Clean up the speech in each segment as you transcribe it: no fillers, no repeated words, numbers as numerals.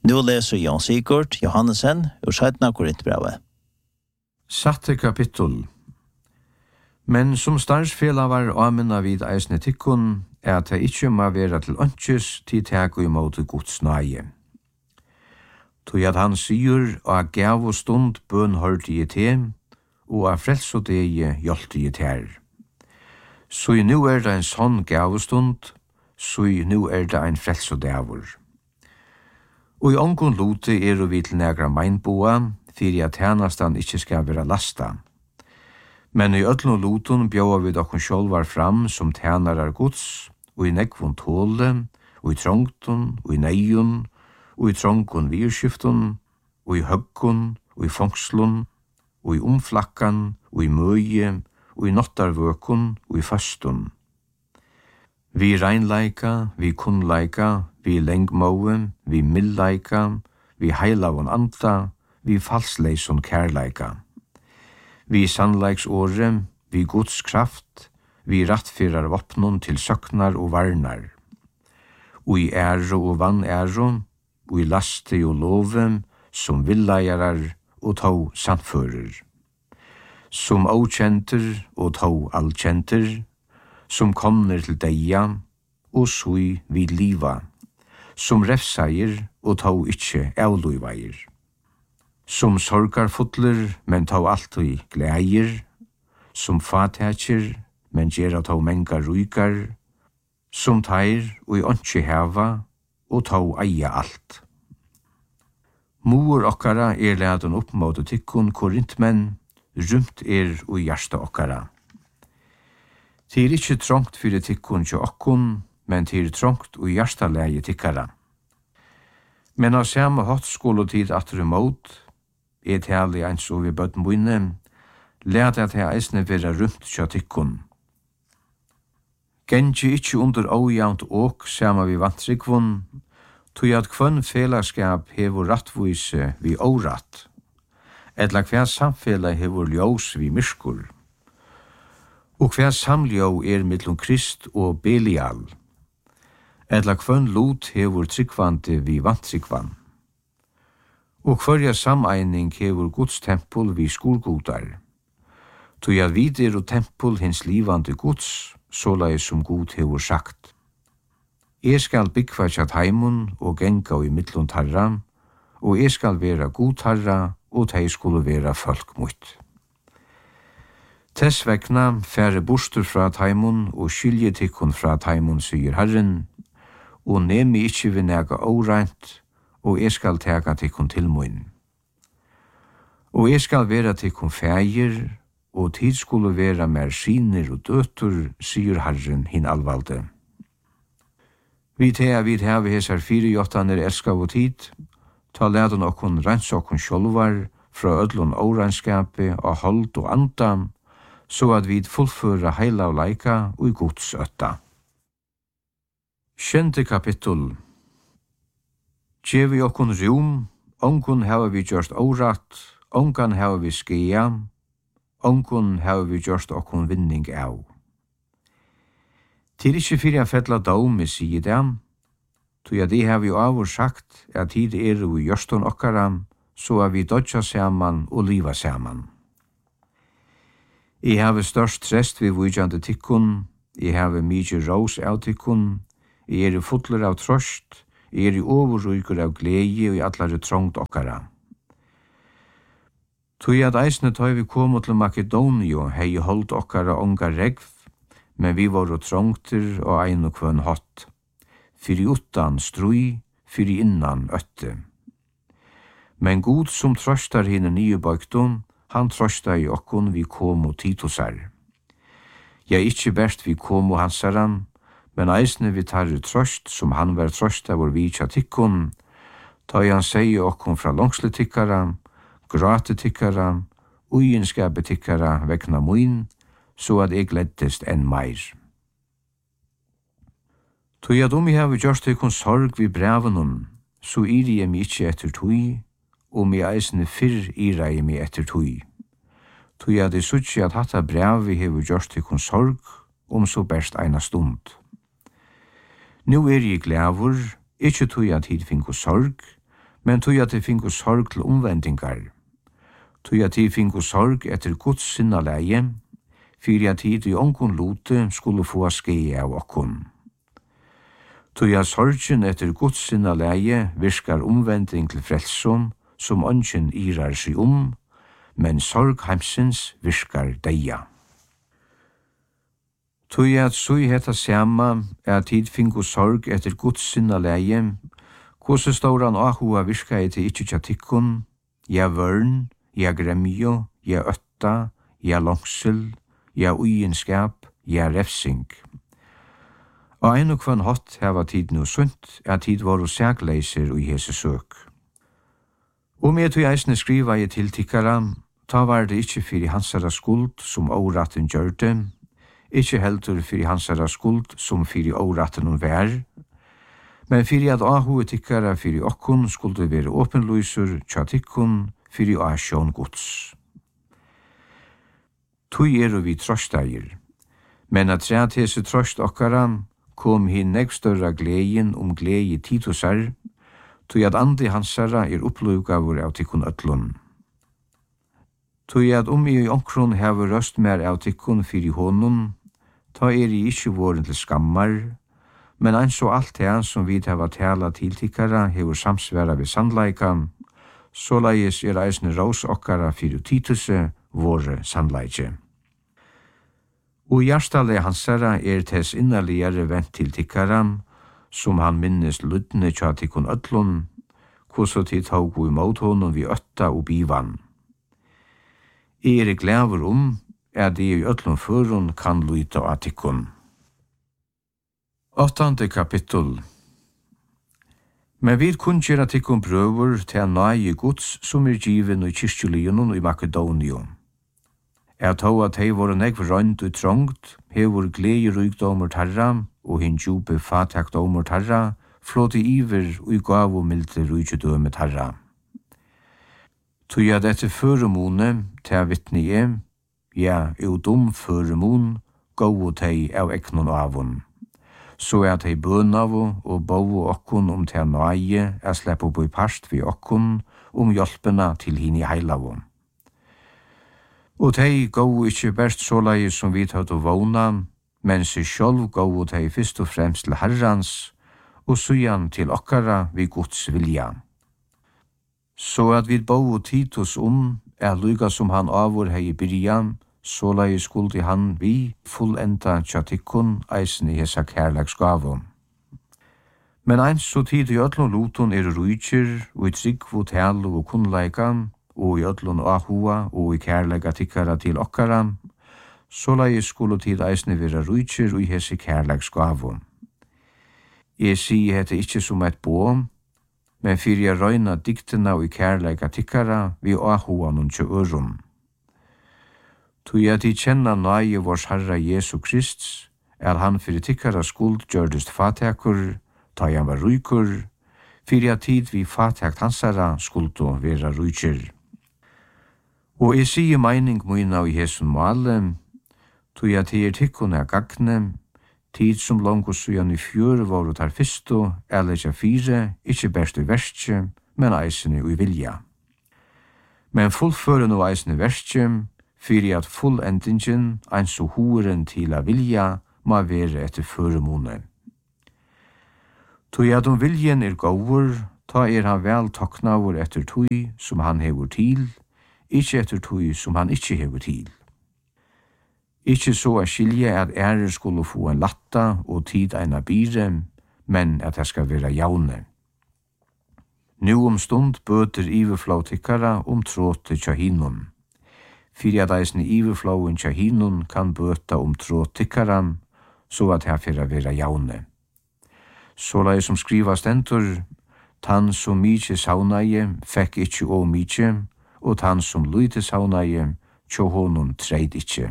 Nu leser Jan Sigurd Johannesen ur 17. Korintbrevet. Satte kapittel. Men som starfsfela var amena vid eisne tikkun, at det ikkje må vera til ønskjes til teg og imot Guds nage. Tog at han sier, og gav og stund bøn hørte i te, og av frels og dege hjelte i ter. Så nu det en sånn gav og stund, så nu det en frels og devor. Og i ongon lote vi til negra meinboa, fyrir at tjenastan ikkje skal vera lasta. Men i öllun loton bjóa vi dokkun sjálvar fram som tjenarar Guds, og i nekvun tåle, og i trångtun, og i neiun, og i trångun virskiftun, og i høggun, og i fongslun, og i omflakkan, og i møye, og i nottarvøkun, og i fastun. Vi reinleika, vi kunnleika, vi lengmåe, vi mildleika, vi heilavun anda, vi falsleisun kærleika. Vi sannleiksåre, vi Guds kraft, vi rattfyrar vapnun til søknar og varnar. Og i æro og vanæro, og i laste og love, som villajarar og tå sannfører. Som åkjenter og tå allkjenter, som kommer til deia, og sui vid liva, som refseier og tå ikkje avluiveier. Som sorgar fotler, men tå alltid gleier, som fatekjer, men gjerra tå menga ruikar, som teir og i åndsje heva, og tå eia alt. Moer okkara laden opp mot tikkun korintmenn, rumt og hjärsta okkara. Det ikkje trångt fyrir tikkun til okkun, men det trångt og hjärsta leie tikkara. Men av samme hatt skolotid atter imot, tali eins og vi bøtt moine, lærte at jeg eisne vera rumt tja tikkun. Gengi ikkje under ójaunt åk sama vi vantrikvun, tog at kvønn felaskap hevur rattvise vi óratt, etla hver samfela hevur ljós vi myrskur, og hver samljó millum Krist og Belial, etla kvønn lot hevur tryggvandi vi vantrikvan, og hverja sameining hevur Guds tempel vi skolgodar, tog at vidir og tempel hins livande Guds, såleis som Gud hevur sagt. Skal byggva tjat heimun og genga i mittlun tarra, og skal vera god tarra, og tei skulle vera folk mutt. Tess vegna fære bostur fra teimun og skilje tikkun fra teimun, sier Herren, og nemi ikkje vi nega óreint, og skal tega tikkun til mun. Og skal vera tikkun fægir, og tid skulle vera mer sinir og døtur, sier Herren hin alvalde. Vi hava hesar 4 elskav og tid, ta læden okkun rens okkun sjolvar fra ödlun óregnskapi og hold og anda, så at vi fullføra heila og leika og i Guds øtta. 7. kapittel. Gjevi okkun rum, ongun hava vi gjørst óratt, ongan hava vi skia, ongun hava vi gjørst okkun vinning av. Til ikkje fyrir fella dømi, sier det, tog at det har vi avur sagt at tid i gjørston okkara, så at vi dodja saman og liva saman. Jeg har størst trest vi vujjande tikkun, jeg har mykje ros av tikkun, jeg fotler av trost, jeg overruikur av glede og i allare trångt okkara. Tog at eisne tøy vi kom til Makedonio, hei holdt okkara onga regv, men vi var trångter og ein og kvønn hatt. Fyri utan strui, fyri innan øtte. Men Gud som trøstar henne nye bøgtum, han trøstar i okkun vi kom og titosar. Ja, ikkje best vi kom og hansaran, men eisne vi tar trøst som han var trøstar vår vitja tikkun, ta han seg okkun fra langsle tikkara, grate tikkara, uienskape tikkara vekna muin, så at eg lettest enn meir. Tog at jeg har gjørst tikkun sorg vi brevenun, så jeg mi ikkje etter tui, og mi eisne fyrr jeg mi etter tui. Tog at jeg suttje at hatta brevi hever gjørst tikkun sorg, så best eina stund. Nu jeg glævur, ikkje tog at hit finko sorg, men tog at de fingo sorg til omvendingar. Tog at de fingo sorg etter Guds sinnaleie, fyrir at tid i ongon lote skulle få skje av okkon. Tog at sorgen etter Guds sinnaleie virkar omvending til frelsom, som ongen irar seg men sorg heimsins virkar deia. Tog at sui heta sama at tid fingo sorg etter Guds sinnaleie, hvordan ståran ahua virka i til ikkje tjatikon, ja vørn, ja gremjo, ja øtta, ja langsel, ja uienskap, ja refsing. Og ein og kvann hatt heva tid no sunt, at tid var og segleiser og hese søk. Og med tog eisne skriva i tiltikkara, ta var det ikkje fyrir hansara skuld som åraten gjørte, ikkje heldur fyrir hansara skuld som fyrir åraten hun vær, men fyrir at ahu tikkara fyrir okkun skulle være åpenløysur tja tikkun fyrir asjon gods. Tui vi trøsteier, men at treat hese trøst okkara kom hin nekstørra gleien glei titusar, tui at andi hansara opplugavur av tikkun öllun. Tui at i onkron hever røst mer av tikkun fyrir honum, ta i ikkje våren til skammar, men anså alt det som vi hava tala tiltikkara hever samsværa ved sannleikan, såleis eisne rås okkara fyrir tituse våre sannleikje. Og hjertale hansara tess innaligare vent tiltikkara, som han minnes ludne tja tikkun öllun, hvordan tid tog i mot honom vi øtta og bivan. Glæver at de i öllun førun kan luita av tikkun. 8. kapittel. Men vi kunnkjera tikkun prøver til nøye gods som given i kyrkjeligen og i Makedonio. Tog at hei vore negv røynt og trångt, hevor glei rygdommer tarra, og hin djupe fatakdommer tarra, flåti iver og i gav og milde rygdømme tarra. Tog at etter føremone til vittne ja, føremon, gå tei av eknon avon. Så hei bønavo og bovo okkon til nøye, slepp opp i parst vi okkon, hjelpena til hini heilavo. Og tei gå ikkje best såleie som vi tatt å vågna, men seg sjálv gå tei fyrst og fremst til herrans, og sujan til okkara vi Guds vilja. Så at vi bo Titus lyga som han avur hei i byrjan, såleie skuldi han vi fullenda tjatikkun eisen i hesa kærleksgavum. Men eins så tid i öllun lutun rujtjer, og i tryggvu tælu og kunnleikan, og i öllun ahua og i kærlega tikkara til okkara, såleie skulle tid eisen vera rujtjer og i hese kærleksgavum. Sier hette ikkje som et bo, men fyrir jeg røyna diktena og i kærleika tikkara vi ahua nun tjø ørum. Tui at I kjenna nøye vårs Herra Jesu Krist, han fyrir tikkara skuld gjørdest fatekur, ta han var rykur, fyrir at tid vi fatekt hansara skuldu vera rykir. Og sier meining muina i hesun male, tui at tikkun gagne, tid som langt sujan i fjør var tar fyrstu, eller fire, ikkje best i verstje, men eisene i vilja. Men fullføren og eisene verstje, fyrir at fullendingen, ein så horen til a vilja, ma være etter føremone. Tui at viljen gåur, ta han vel taknavur etter tui som han hever til, ikkje etter tui som han ikkje hever til. Ikkje så a skilje at ærer skulle få en latta og tid eina bire, men at det skal være jaune. Nu stund bøter iverflå tikkara tråte tja hinnon. Fyrir at eisne iverflåen tja hinnon kan bøta tråte tikkaran, så at her fyrir vera jaune. Såleie som skriva stendur, tann som mykje saunaie, fekk ikkje å mykje, og tann som lyte saunaie, tjo honom treid ikkje.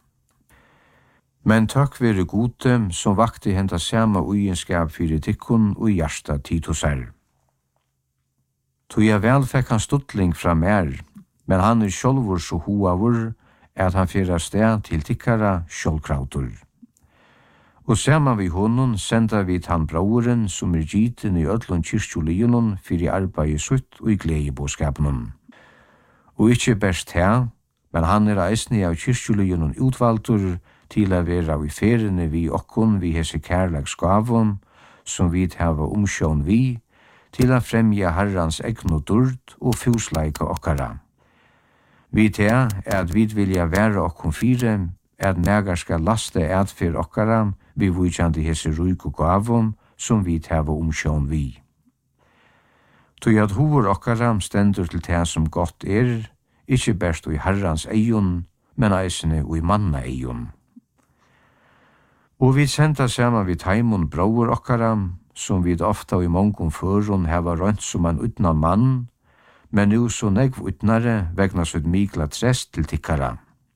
Men takk være gode som vakti henda sama uienskap fyrir tikkun og hjärsta Titusar. Tog jeg vel fekk han stuttling fra mer, men han sjálvur så hoavur at han fyrir sted til tikkara sjálvkrautur. Og saman vi honom senda vi han brauren som giten i ödlun kyrkjolionon fyrir arbeid sutt og i gledebåskapen. Og ikkje best her, men han eisne av kyrkjolionon utvaltur til a vera i ferene vi okkon vi hese kærleikskavon, som vi hava omsjån vi, til a fremja Herrans egnu durd og fusleika okkara. Vi at vi vilja vera okkon fire, at negar skal laste for okkara, vi vujkjandi hese ruik og gavon, som vi hava omsjån vi. Tui at hovor okkara stendur til det som godt ikkje berst i Herrans eion, men eisene i manna eion. Og vi senda saman vid taimon brauer okkara, som vi ofta i mongon førun hava rønt som en utnan mann, men nu så negv utnare vegna så mikla trest til tikkara.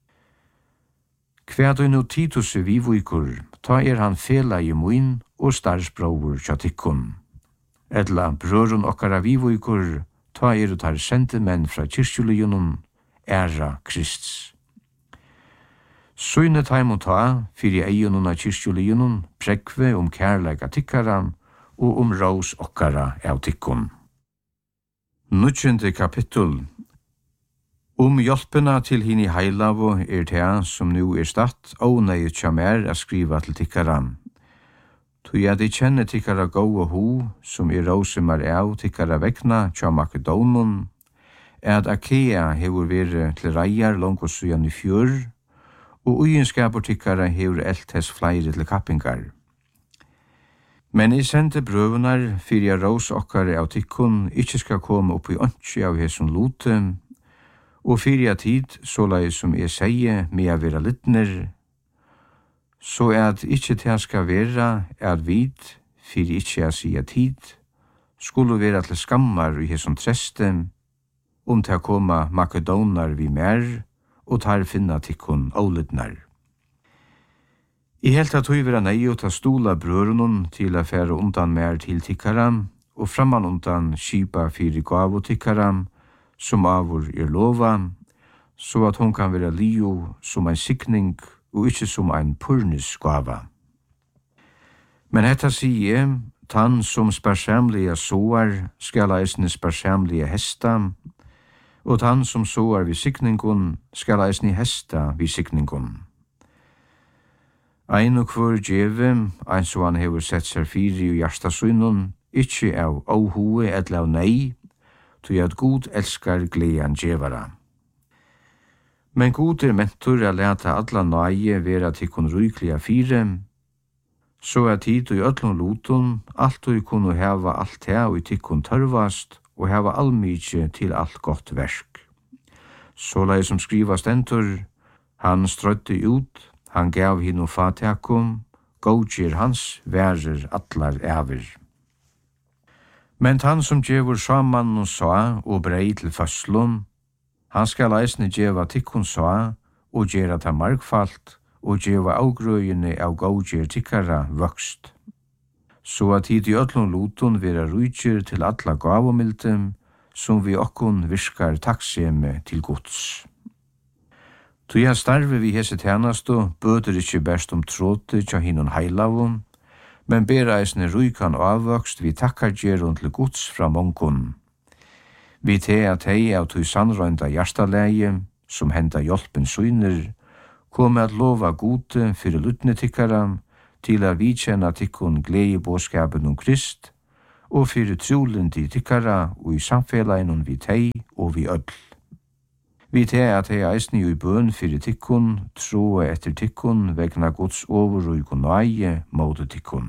Kvæd og nu Titus vivuikur, ta han fela i muin og starsbrauer tja tikkun. Edla brørun okkara vivuikur, ta tar sende menn fra kyrkjolionon, æra Krists. Søyne taimon ta, fyrir eionon av kyrkjolionon, prekve kærleika tikkara, og ros okkara av tikkun. 9. kapittel. Hjelpena til hini heilavo det som nu statt, og nei tja mer a skriva til tikkara. Tui at I kjenne tikkara gåa ho, som rosemar av tikkara vekna tja Makedonon, at Akea hevur vere til reiar langt sujan i fjør, og ugenskapur tikkara hevur eltes fleiri til kappingar. Men I sendte brøvunar fyrir ros okkar av tikkun ikkje skal komme opp i ønskje av hesson lote, og fyrir tid, såleis som seie, med a vera littner, så at ikkje det skal vera at vid, fyrir ikkje a sia tid, skulle vera til skammar i hesson treste, til koma makedonar vi mer, og tar finna tikkun ólidnar. I helt at hui vera nei å ta stola brørunon til a færa undan mer til tikkaram, og framman undan skipa fyrir gavo tikkaram, som avur lova, så at hon kan vera lio som ein sikning og ikkje som ein purnis gava. Men hetta sier, tann som sparsamlige soar skal eisne sparsamlige hesta, og tann som soar vid sikningun skal eisne hesta vid sikningun. Ein og hver djeve, ein så han hever sett seg fyri og hjertasynun, ikkje av åhue eller av nei, tog at God elskar glean djevara. Men God mentor a leta alla nøye vera tikkun rykliga fyre, så at tid og i öllun lutun alt og kunne heva alt det og i tikkun tørvast og heva allmykje til alt godt versk. Såleis som skriva stendur, han strødde ut, han gav hinn og fatekum, godgir hans værer atlar æver. Men han som djevur saman og sa og brei til føslun, han skal eisne djeva tikkun sa og gjera ta markfalt og djeva avgrøyene av godgir tikkara vøkst. Så at hit i öllun lutun vera rujtjer til alla gavomildum, som vi okkun virkar takkseme til Guds. Tui han starve vi hese tjenastu, bøter ikkje best tråte tja hinnon heilavun, men ber eisne rujkan avvøkst vi takkar gjerun til Guds fra mongun. Vi at hei av tui sannrøynda hjertaleie, som henda hjelpen syner, kom at lova gode fyrir lutne tikkaram, til a vidkjenna tikkun gledebåskapen Krist, og fyrir trulindi tikkara og i samfellainun vi tei og vi öll. Vi at hei eisne i bøn fyrir tikkun, troa etter tikkun, vegna Guds overrøyk og nøye måte tikkun.